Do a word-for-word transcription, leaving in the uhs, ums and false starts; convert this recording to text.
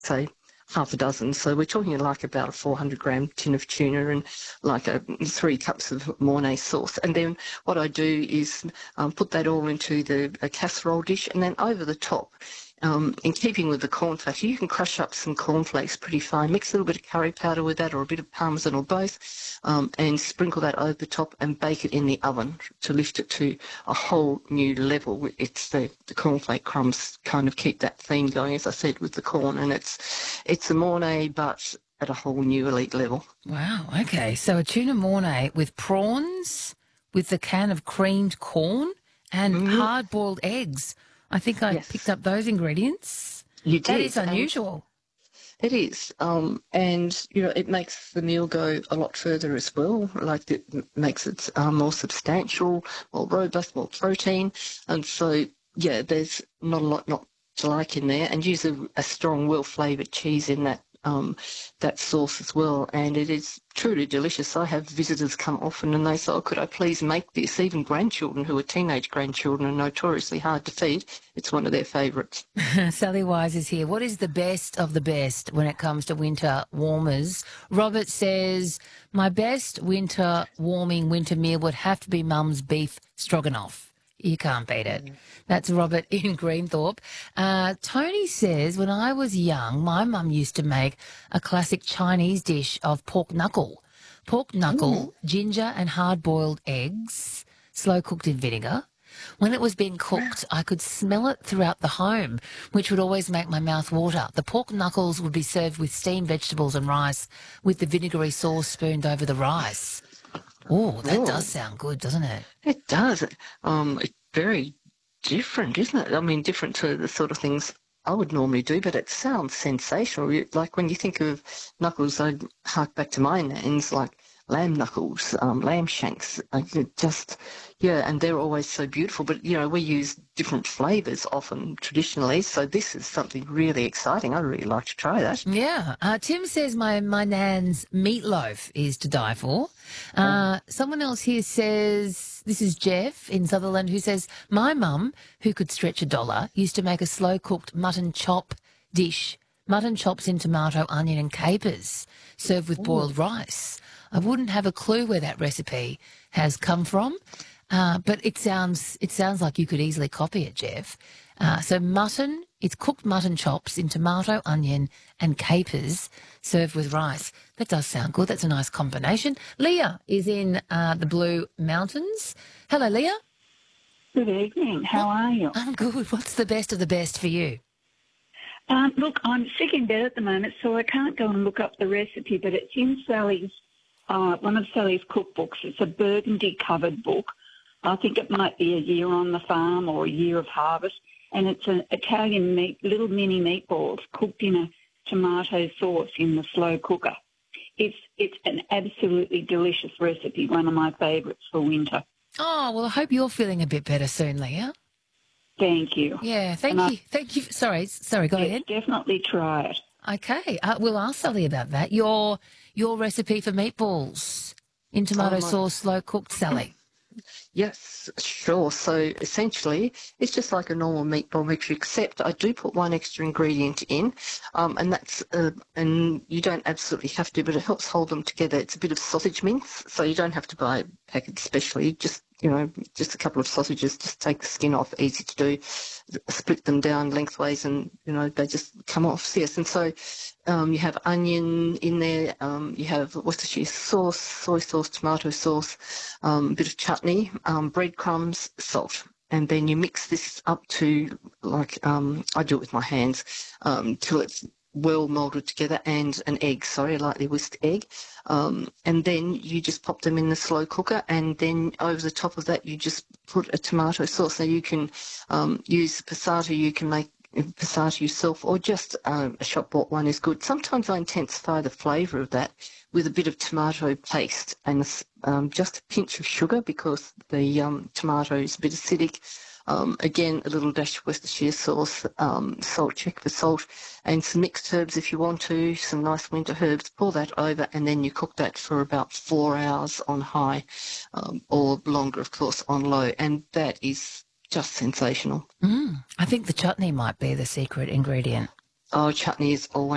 say, half a dozen. So we're talking like about a four hundred gram tin of tuna and like a, three cups of Mornay sauce. And then what I do is um, put that all into the a casserole dish, and then over the top, um, in keeping with the cornflakes, you can crush up some cornflakes pretty fine, mix a little bit of curry powder with that or a bit of parmesan or both, um, and sprinkle that over the top and bake it in the oven to lift it to a whole new level. It's the, the cornflake crumbs kind of keep that theme going, as I said, with the corn, and it's it's a Mornay but at a whole new elite level. Wow, okay. So a tuna Mornay with prawns, with the can of creamed corn and Mm-hmm. hard-boiled eggs. I think I Yes. picked up those ingredients. You did. That is and unusual. It is, um, and you know, it makes the meal go a lot further as well. Like it m- makes it um, more substantial, more robust, more protein, and so yeah, there's not a lot not to like in there. And use a, a strong, well-flavoured cheese in that um, that sauce as well, and it is truly delicious. I have visitors come often, and they say, "Oh, could I please make this?" Even grandchildren who are teenage grandchildren are notoriously hard to feed. It's one of their favourites. Sally Wise is here. What is the best of the best when it comes to winter warmers? Robert says, my best winter warming winter meal would have to be Mum's beef stroganoff. You can't beat it. That's Robert in Greenthorpe. Uh, Tony says, when I was young, my mum used to make a classic Chinese dish of pork knuckle. Pork knuckle, ginger and hard-boiled eggs, slow cooked in vinegar. When it was being cooked, I could smell it throughout the home, which would always make my mouth water. The pork knuckles would be served with steamed vegetables and rice with the vinegary sauce spooned over the rice. Oh, that Oh. does sound good, doesn't it? It does. Um, it's very different, isn't it? I mean, different to the sort of things I would normally do, but it sounds sensational. You- Like when you think of knuckles, I hark back to my names, like lamb knuckles, um, lamb shanks. Like it just, yeah, and they're always so beautiful. But, you know, we use different flavours often traditionally, so this is something really exciting. I'd really like to try that. Yeah. Uh, Tim says my, my nan's meatloaf is to die for. Uh, someone else here says, this is Jeff in Sutherland, who says, my mum, who could stretch a dollar, used to make a slow-cooked mutton chop dish, mutton chops in tomato, onion and capers, served with boiled rice. I wouldn't have a clue where that recipe has come from, uh, but it sounds it sounds like you could easily copy it, Jeff. Uh, so mutton, it's cooked mutton chops in tomato, onion and capers served with rice. That does sound good. That's a nice combination. Leah is in uh, the Blue Mountains. Hello, Leah. Good evening. How are you? I'm good. What's the best of the best for you? Um, look, I'm sick in bed at the moment, so I can't go and look up the recipe, but it's in Sally's, uh, one of Sally's cookbooks. It's a burgundy-covered book. I think it might be A Year on the Farm or A Year of Harvest, and it's an Italian meat, little mini meatballs cooked in a tomato sauce in the slow cooker. It's it's an absolutely delicious recipe, one of my favourites for winter. Oh, well, I hope you're feeling a bit better soon, Leah. Thank you. Yeah, thank And I- you. Thank you. Sorry, sorry, go Yes, ahead. definitely try it. Okay, uh, we'll ask Sally about that. Your your recipe for meatballs in tomato Oh, my- sauce, slow cooked, Sally. Yes, sure. So essentially, it's just like a normal meatball mixture, except I do put one extra ingredient in, um, and that's uh, and you don't absolutely have to, but it helps hold them together. It's a bit of sausage mince, so you don't have to buy a packet specially. Just you know, just a couple of sausages. Just take the skin off, easy to do. Split them down lengthways, and you know they just come off. Yes, and so um, you have onion in there. Um, you have Worcestershire sauce, soy sauce, tomato sauce, um, a bit of chutney, um, breadcrumbs, salt, and then you mix this up to like um, I do it with my hands um, till it's well moulded together, and an egg. Sorry, a lightly whisked egg, um, and then you just pop them in the slow cooker, and then over the top of that you just put a tomato sauce. So you can um, use passata. You can make passata yourself, or just um, a shop bought one is good. Sometimes I intensify the flavour of that with a bit of tomato paste and um, just a pinch of sugar because the um, tomato is a bit acidic. Um, again, a little dash of Worcestershire sauce, um, salt, check for salt, and some mixed herbs if you want to, some nice winter herbs. Pour that over, and then you cook that for about four hours on high, um, or longer, of course, on low. And that is just sensational. Mm, I think the chutney might be the secret ingredient. Oh, chutney is always